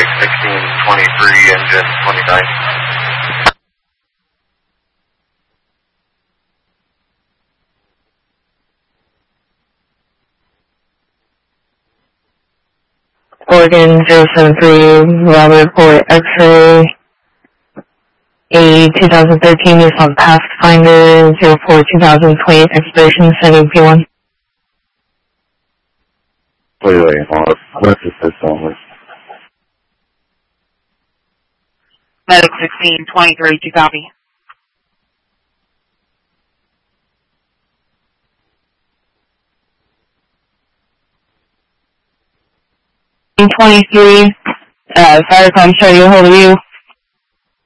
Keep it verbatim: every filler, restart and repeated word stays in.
sixteen twenty-three, engine twenty-nine. Oregon zero seven three, Robert for X-ray, a two thousand thirteen Nissan Pathfinder zero four two thousand twenty expiration setting P one. Wait, wait, hold on. What's the system? Medic sixteen twenty-three, do you copy? twenty-three, uh, Firecom, show you hold of you.